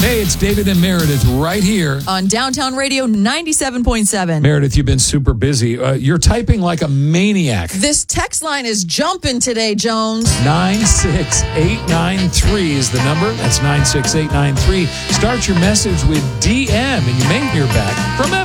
Hey, it's David and Meredith right here on Downtown Radio 97.7. Meredith, you've been super busy. You're typing like a maniac. This text line is jumping today, Jones. 96893 is the number. That's 96893. Start your message with DM, and you may hear back from Evan.